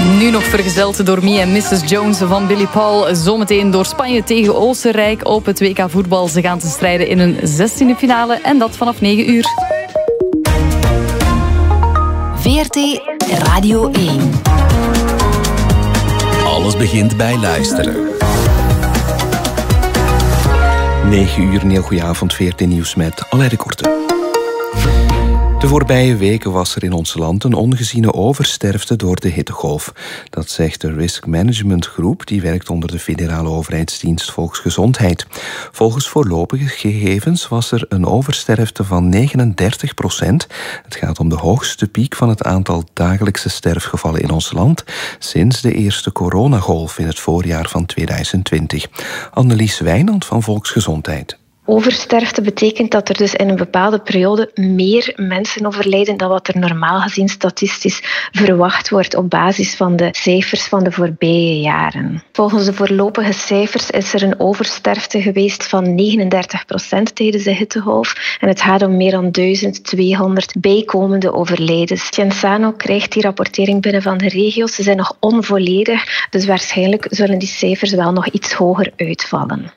Nu nog vergezeld door Me en Mrs. Jones van Billy Paul. Zometeen door Spanje tegen Oostenrijk op het WK voetbal. Ze gaan te strijden in een 16e finale en dat vanaf 9 uur. VRT Radio 1. Alles begint bij luisteren. 9 uur, een heel goede avond, VRT Nieuws met Alain de Korte. De voorbije weken was er in ons land een ongeziene oversterfte door de hittegolf. Dat zegt de Risk Management Groep, die werkt onder de federale overheidsdienst Volksgezondheid. Volgens voorlopige gegevens was er een oversterfte van 39%. Het gaat om de hoogste piek van het aantal dagelijkse sterfgevallen in ons land sinds de eerste coronagolf in het voorjaar van 2020. Annelies Wijnand van Volksgezondheid. Oversterfte betekent dat er dus in een bepaalde periode meer mensen overlijden dan wat er normaal gezien statistisch verwacht wordt op basis van de cijfers van de voorbije jaren. Volgens de voorlopige cijfers is er een oversterfte geweest van 39% tijdens de hittegolf en het gaat om meer dan 1200 bijkomende overlijdens. Cienzano krijgt die rapportering binnen van de regio's. Ze zijn nog onvolledig, dus waarschijnlijk zullen die cijfers wel nog iets hoger uitvallen.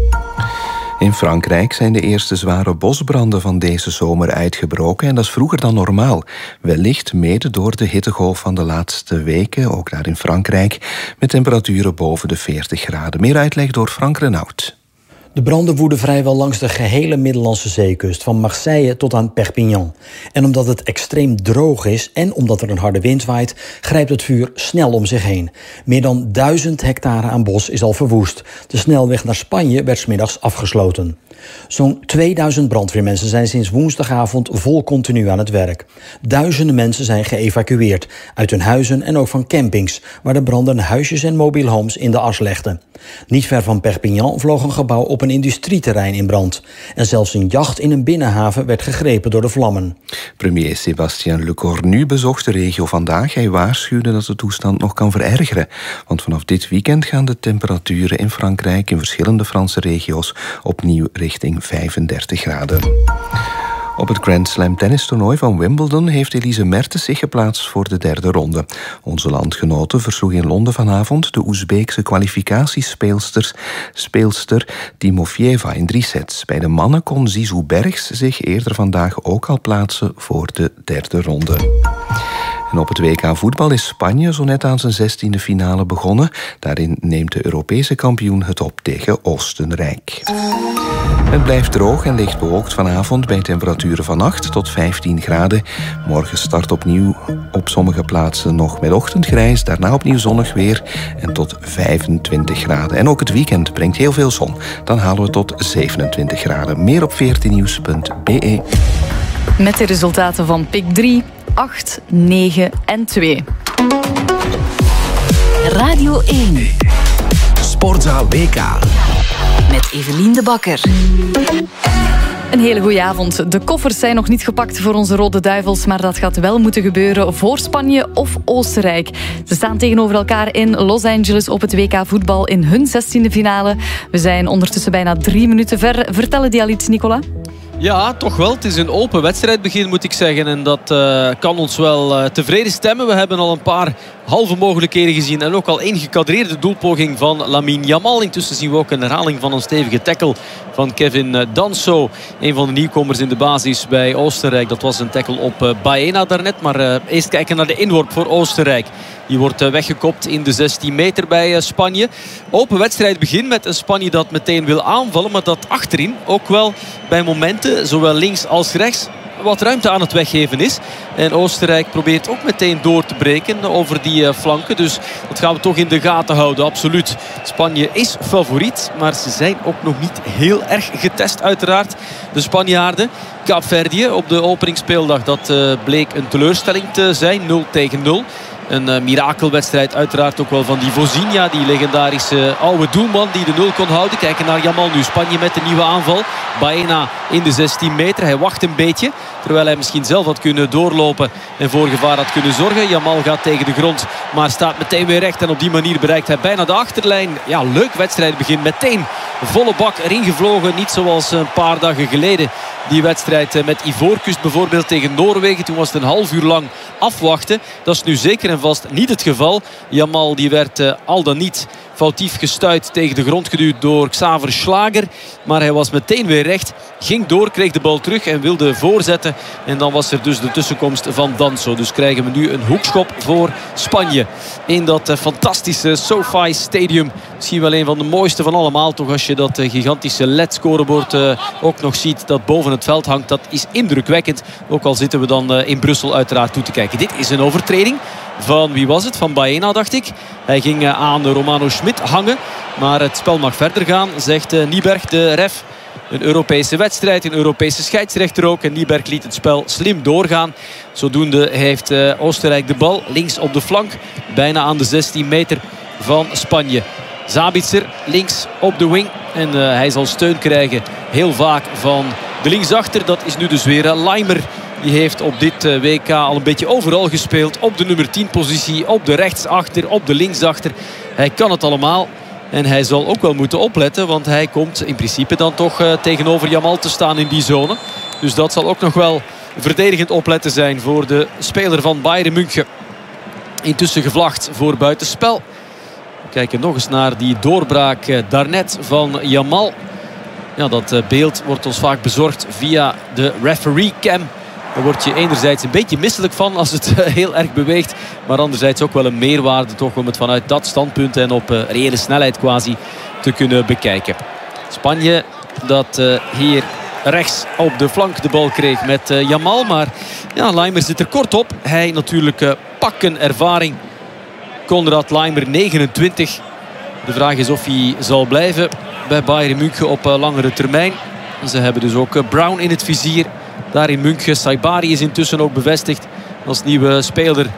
In Frankrijk zijn de eerste zware bosbranden van deze zomer uitgebroken en dat is vroeger dan normaal. Wellicht mede door de hittegolf van de laatste weken, ook daar in Frankrijk, met temperaturen boven de 40 graden. Meer uitleg door Frank Renaud. De branden woeden vrijwel langs de gehele Middellandse zeekust, van Marseille tot aan Perpignan. En omdat het extreem droog is en omdat er een harde wind waait, grijpt het vuur snel om zich heen. Meer dan 1000 hectare aan bos is al verwoest. De snelweg naar Spanje werd 's middags afgesloten. Zo'n 2000 brandweermensen zijn sinds woensdagavond vol continu aan het werk. Duizenden mensen zijn geëvacueerd uit hun huizen en ook van campings, waar de branden huisjes en mobile homes in de as legden. Niet ver van Perpignan vloog een gebouw op een industrieterrein in brand. En zelfs een jacht in een binnenhaven werd gegrepen door de vlammen. Premier Sébastien Lecornu bezocht de regio vandaag. Hij waarschuwde dat de toestand nog kan verergeren. Want vanaf dit weekend gaan de temperaturen in Frankrijk in verschillende Franse regio's opnieuw richting 35 graden. Op het Grand Slam tennistoernooi van Wimbledon heeft Elise Mertens zich geplaatst voor de derde ronde. Onze landgenote versloeg in Londen vanavond de Oezbeekse kwalificatiespeelster Timofeeva in 3 sets. Bij de mannen kon Zizou Bergs zich eerder vandaag ook al plaatsen voor de derde ronde. En op het WK voetbal is Spanje zo net aan zijn 16e finale begonnen. Daarin neemt de Europese kampioen het op tegen Oostenrijk. Het blijft droog en licht bewolkt vanavond bij temperaturen van 8 tot 15 graden. Morgen start opnieuw op sommige plaatsen nog met ochtendgrijs. Daarna opnieuw zonnig weer en tot 25 graden. En ook het weekend brengt heel veel zon. Dan halen we tot 27 graden. Meer op vrtnieuws.be. Met de resultaten van PIK 3, 8, 9 en 2. Radio 1. Sportzaal WK. Met Evelien de Bakker. Een hele goede avond. De koffers zijn nog niet gepakt voor onze Rode Duivels, maar dat gaat wel moeten gebeuren voor Spanje of Oostenrijk. Ze staan tegenover elkaar in Los Angeles op het WK voetbal in hun 16e finale. We zijn ondertussen bijna 3 minuten ver. Vertellen die al iets, Nicola? Ja, toch wel. Het is een open wedstrijdbegin, moet ik zeggen. En dat kan ons wel tevreden stemmen. We hebben al een paar halve mogelijkheden gezien. En ook al één gecadreerde doelpoging van Lamine Yamal. Intussen zien we ook een herhaling van een stevige tackle van Kevin Danso. Een van de nieuwkomers in de basis bij Oostenrijk. Dat was een tackle op Baena daarnet. Maar eerst kijken naar de inworp voor Oostenrijk. Die wordt weggekopt in de 16 meter bij Spanje. Open wedstrijd begin met een Spanje dat meteen wil aanvallen. Maar dat achterin ook wel bij momenten, zowel links als rechts, wat ruimte aan het weggeven is. En Oostenrijk probeert ook meteen door te breken over die flanken. Dus dat gaan we toch in de gaten houden, absoluut. Spanje is favoriet, maar ze zijn ook nog niet heel erg getest uiteraard. De Spanjaarden. Kaapverdië op de openingsspeeldag, dat bleek een teleurstelling te zijn. 0-0. Een mirakelwedstrijd uiteraard ook wel van die Vozinha, die legendarische oude doelman die de 0 kon houden. Kijken naar Yamal nu. Spanje met een nieuwe aanval. Baena in de 16 meter. Hij wacht een beetje, terwijl hij misschien zelf had kunnen doorlopen en voor gevaar had kunnen zorgen. Yamal gaat tegen de grond, maar staat meteen weer recht. En op die manier bereikt hij bijna de achterlijn. Ja, leuk wedstrijdbegin. Meteen volle bak erin gevlogen. Niet zoals een paar dagen geleden. Die wedstrijd met Ivoorkust bijvoorbeeld tegen Noorwegen. Toen was het een half uur lang afwachten. Dat is nu zeker en vast niet het geval. Jamal die werd al dan niet foutief gestuit, tegen de grond geduwd door Xaver Schlager. Maar hij was meteen weer recht. Ging door, kreeg de bal terug en wilde voorzetten. En dan was er dus de tussenkomst van Danso. Dus krijgen we nu een hoekschop voor Spanje. In dat fantastische SoFi Stadium. Misschien wel een van de mooiste van allemaal. Toch als je dat gigantische LED-scorebord ook nog ziet dat boven het veld hangt. Dat is indrukwekkend. Ook al zitten we dan in Brussel uiteraard toe te kijken. Dit is een overtreding van, wie was het? Van Baena, dacht ik. Hij ging aan Romano Schmid hangen. Maar het spel mag verder gaan, zegt Nieberg, de ref. Een Europese wedstrijd, een Europese scheidsrechter ook. En Nieberg liet het spel slim doorgaan. Zodoende heeft Oostenrijk de bal links op de flank. Bijna aan de 16 meter van Spanje. Sabitzer links op de wing. En hij zal steun krijgen heel vaak van de linksachter. Dat is nu dus weer Laimer. Die heeft op dit WK al een beetje overal gespeeld. Op de nummer 10 positie, op de rechtsachter, op de linksachter. Hij kan het allemaal. En hij zal ook wel moeten opletten. Want hij komt in principe dan toch tegenover Jamal te staan in die zone. Dus dat zal ook nog wel verdedigend opletten zijn voor de speler van Bayern München. Intussen gevlacht voor buitenspel. We kijken nog eens naar die doorbraak daarnet van Jamal. Ja, dat beeld wordt ons vaak bezorgd via de referee cam. Daar word je enerzijds een beetje misselijk van als het heel erg beweegt. Maar anderzijds ook wel een meerwaarde toch om het vanuit dat standpunt en op reële snelheid quasi te kunnen bekijken. Spanje dat hier rechts op de flank de bal kreeg met Jamal. Maar ja, Laimer zit er kort op. Hij natuurlijk pakken ervaring. Konrad Laimer 29. De vraag is of hij zal blijven bij Bayern München op langere termijn. Ze hebben dus ook Brown in het vizier. Daar in München. Saibari is intussen ook bevestigd als nieuwe speler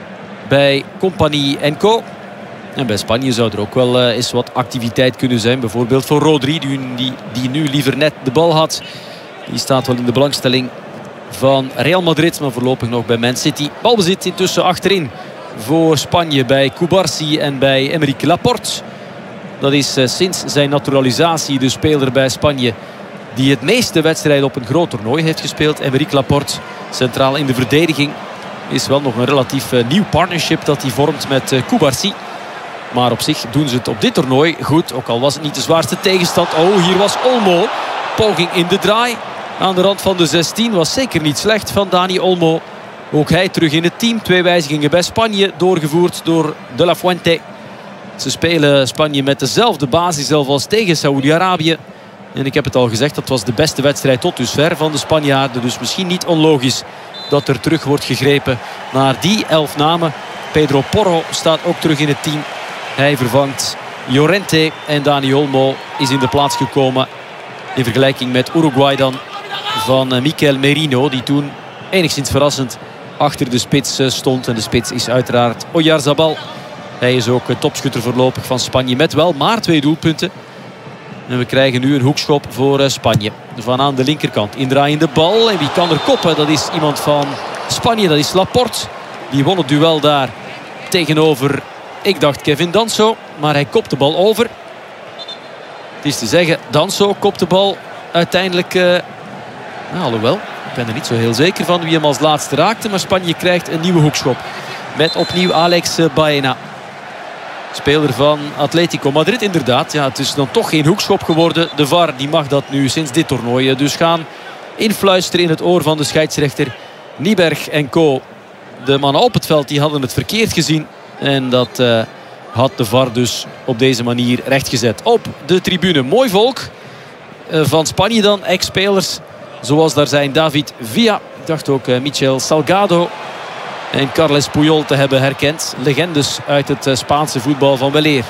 bij Compagnie Co. En bij Spanje zou er ook wel eens wat activiteit kunnen zijn. Bijvoorbeeld voor Rodri, die nu liever net de bal had. Die staat wel in de belangstelling van Real Madrid, maar voorlopig nog bij Man City. Balbezit intussen achterin voor Spanje bij Cubarsi en bij Aymeric Laporte. Dat is sinds zijn naturalisatie de speler bij Spanje die het meeste wedstrijden op een groot toernooi heeft gespeeld. Aymeric Laporte, centraal in de verdediging. Is wel nog een relatief nieuw partnership dat hij vormt met Cubarsi. Maar op zich doen ze het op dit toernooi goed. Ook al was het niet de zwaarste tegenstand. Oh, hier was Olmo. Poging in de draai. Aan de rand van de 16 was zeker niet slecht van Dani Olmo. Ook hij terug in het team. 2 wijzigingen bij Spanje. Doorgevoerd door De La Fuente. Ze spelen Spanje met dezelfde basiself als tegen Saoedi-Arabië. En ik heb het al gezegd, dat was de beste wedstrijd tot dusver van de Spanjaarden. Dus misschien niet onlogisch dat er terug wordt gegrepen naar die 11 namen. Pedro Porro staat ook terug in het team. Hij vervangt Llorente en Dani Olmo is in de plaats gekomen. In vergelijking met Uruguay dan van Mikel Merino. Die toen enigszins verrassend achter de spits stond. En de spits is uiteraard Oyarzabal. Hij is ook topschutter voorlopig van Spanje met wel maar 2 doelpunten. En we krijgen nu een hoekschop voor Spanje. Van aan de linkerkant. Indraaiende bal. En wie kan er koppen? Dat is iemand van Spanje. Dat is Laporte. Die won het duel daar tegenover, ik dacht, Kevin Danso. Maar hij kopt de bal over. Het is te zeggen, Danso kopt de bal uiteindelijk. Alhoewel, ik ben er niet zo heel zeker van wie hem als laatste raakte. Maar Spanje krijgt een nieuwe hoekschop. Met opnieuw Alex Baena. Speler van Atletico Madrid inderdaad. Ja, het is dan toch geen hoekschop geworden. De VAR die mag dat nu sinds dit toernooi dus gaan influisteren in het oor van de scheidsrechter. Nieberg en co. De mannen op het veld die hadden het verkeerd gezien. En dat had de VAR dus op deze manier rechtgezet. Op de tribune. Mooi volk van Spanje dan. Ex-spelers zoals daar zijn David Villa. Ik dacht ook Michel Salgado. En Carles Puyol te hebben herkend. Legendes uit het Spaanse voetbal van weleer.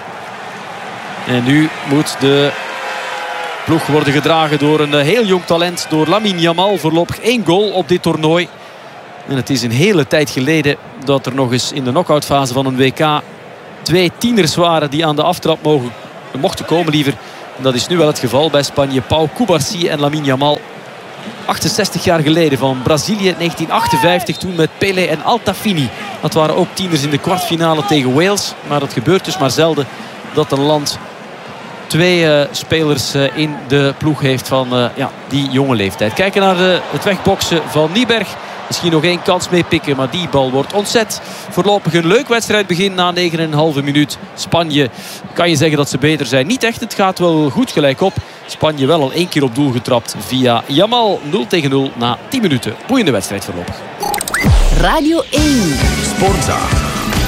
En nu moet de ploeg worden gedragen door een heel jong talent. Door Lamine Yamal. Voorlopig 1 goal op dit toernooi. En het is een hele tijd geleden dat er nog eens in de knock-outfase van een WK 2 tieners waren die aan de aftrap mochten komen liever. En dat is nu wel het geval bij Spanje. Pau Cubarsi en Lamine Yamal. 68 jaar geleden van Brazilië 1958. Toen met Pelé en Altafini. Dat waren ook tieners in de kwartfinale tegen Wales. Maar dat gebeurt dus maar zelden dat een land 2 spelers in de ploeg heeft van die jonge leeftijd. Kijken naar het wegboksen van Nieberg. Misschien nog 1 kans mee pikken, maar die bal wordt ontzet. Voorlopig een leuk wedstrijdbegin na 9,5 minuut. Spanje, kan je zeggen dat ze beter zijn? Niet echt, het gaat wel goed gelijk op. Spanje wel al 1 keer op doel getrapt via Yamal. 0-0 na 10 minuten. Boeiende wedstrijd voorlopig. Radio 1. Sportza.